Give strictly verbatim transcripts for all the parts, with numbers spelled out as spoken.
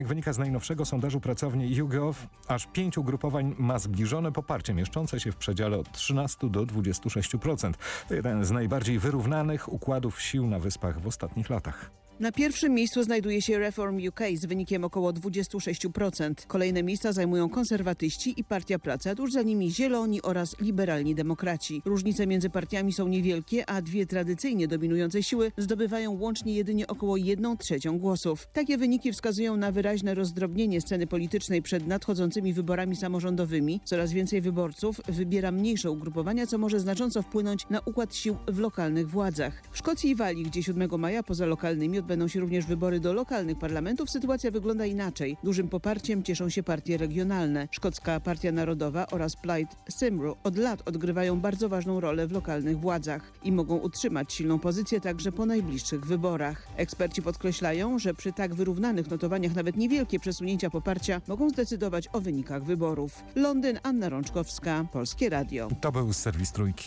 Jak wynika z najnowszego sondażu pracowni YouGov, aż pięć ugrupowań ma zbliżone poparcie mieszczące się w przedziale od trzynastu do dwudziestu sześciu procent. To jeden z najbardziej wyrównanych układów sił na Wyspach w ostatnich latach. Na pierwszym miejscu znajduje się Reform U K z wynikiem około dwudziestu sześciu procent. Kolejne miejsca zajmują konserwatyści i Partia Pracy, a tuż za nimi Zieloni oraz liberalni demokraci. Różnice między partiami są niewielkie, a dwie tradycyjnie dominujące siły zdobywają łącznie jedynie około jedną trzecią głosów. Takie wyniki wskazują na wyraźne rozdrobnienie sceny politycznej przed nadchodzącymi wyborami samorządowymi. Coraz więcej wyborców wybiera mniejsze ugrupowania, co może znacząco wpłynąć na układ sił w lokalnych władzach. W Szkocji i Walii, gdzie siódmego maja poza lokalnymi odbędą się również wybory do lokalnych parlamentów, sytuacja wygląda inaczej. Dużym poparciem cieszą się partie regionalne. Szkocka Partia Narodowa oraz Plaid Cymru od lat odgrywają bardzo ważną rolę w lokalnych władzach i mogą utrzymać silną pozycję także po najbliższych wyborach. Eksperci podkreślają, że przy tak wyrównanych notowaniach nawet niewielkie przesunięcia poparcia mogą zdecydować o wynikach wyborów. Londyn, Anna Rączkowska, Polskie Radio. To był serwis Trójki.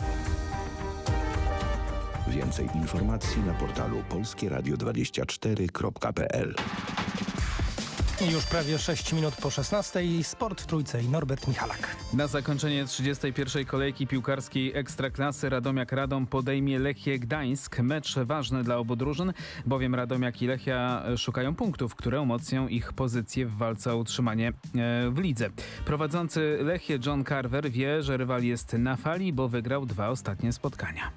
Więcej informacji na portalu polskie radio dwadzieścia cztery kropka p l. Już prawie sześć minut po szesnastej. Sport w Trójce i Norbert Michalak. Na zakończenie trzydziestej pierwszej kolejki piłkarskiej Ekstraklasy Radomiak Radom podejmie Lechię Gdańsk. Mecz ważny dla obu drużyn, bowiem Radomiak i Lechia szukają punktów, które umocnią ich pozycję w walce o utrzymanie w lidze. Prowadzący Lechię John Carver wie, że rywal jest na fali, bo wygrał dwa ostatnie spotkania.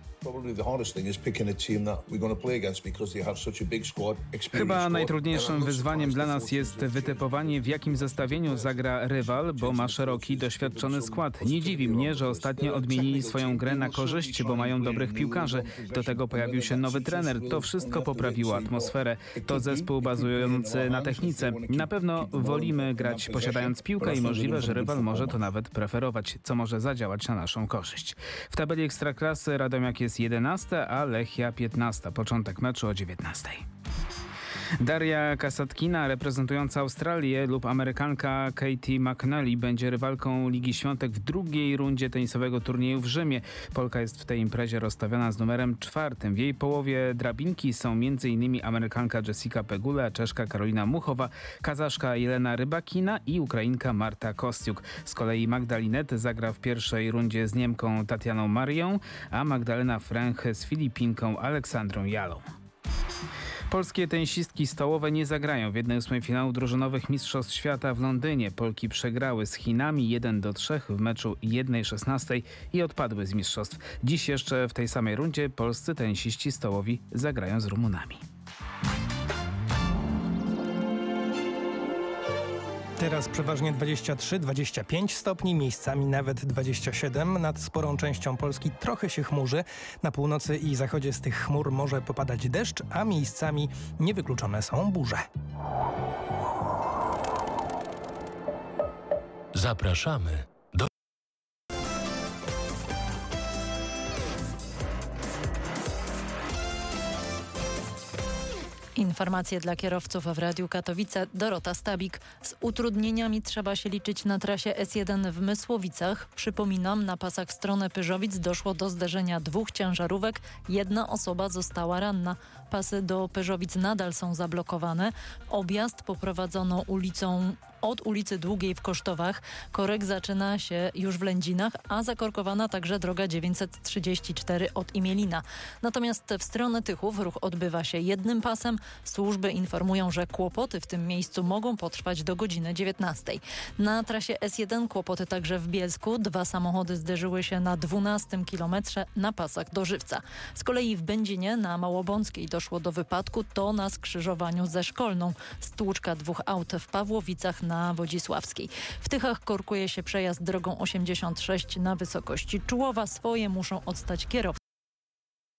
Chyba najtrudniejszym wyzwaniem dla nas jest wytypowanie, w jakim zestawieniu zagra rywal, bo ma szeroki, doświadczony skład. Nie dziwi mnie, że ostatnio odmienili swoją grę na korzyść, bo mają dobrych piłkarzy. Do tego pojawił się nowy trener. To wszystko poprawiło atmosferę. To zespół bazujący na technice. Na pewno wolimy grać posiadając piłkę i możliwe, że rywal może to nawet preferować, co może zadziałać na naszą korzyść. W tabeli Ekstraklasy Radomiak jest jedenasty, a Lechia piętnasty. Początek meczu o dziewiętnastej. Daria Kasatkina, reprezentująca Australię, lub Amerykanka Katie McNally będzie rywalką Ligi Świątek w drugiej rundzie tenisowego turnieju w Rzymie. Polka jest w tej imprezie rozstawiona z numerem czwartym. W jej połowie drabinki są m.in. Amerykanka Jessica Pegula, Czeszka Karolina Muchowa, Kazaszka Jelena Rybakina i Ukrainka Marta Kostiuk. Z kolei Magdalinet zagra w pierwszej rundzie z Niemką Tatianą Marią, a Magdalena Fręch z Filipinką Aleksandrą Jalą. Polskie tenisistki stołowe nie zagrają w jednej ósmej finału drużynowych Mistrzostw Świata w Londynie. Polki przegrały z Chinami jeden do trzech w meczu jeden szesnasty i odpadły z mistrzostw. Dziś jeszcze w tej samej rundzie polscy tenisiści stołowi zagrają z Rumunami. Teraz przeważnie dwadzieścia trzy dwadzieścia pięć stopni, miejscami nawet dwadzieścia siedem. Nad sporą częścią Polski trochę się chmurzy. Na północy i zachodzie z tych chmur może popadać deszcz, a miejscami niewykluczone są burze. Zapraszamy do... Informacje dla kierowców w Radiu Katowice. Dorota Stabik. Z utrudnieniami trzeba się liczyć na trasie S jeden w Mysłowicach. Przypominam, na pasach w stronę Pyrzowic doszło do zderzenia dwóch ciężarówek. Jedna osoba została ranna. Pasy do Pyrzowic nadal są zablokowane. Objazd poprowadzono ulicą od ulicy Długiej w Kosztowach. Korek zaczyna się już w Lędzinach, a zakorkowana także droga dziewięćset trzydzieści cztery od Imielina. Natomiast w stronę Tychów ruch odbywa się jednym pasem. Służby informują, że kłopoty w tym miejscu mogą potrwać do godziny dziewiętnastej. Na trasie S jeden kłopoty także w Bielsku. Dwa samochody zderzyły się na dwunastym kilometrze na pasach do Żywca. Z kolei w Będzinie na Małobąckiej doszło do wypadku. To na skrzyżowaniu ze Szkolną. Stłuczka dwóch aut w Pawłowicach na Wodzisławskiej. W Tychach korkuje się przejazd drogą osiemdziesiąt sześć na wysokości Czułowa. Swoje muszą odstać kierowcy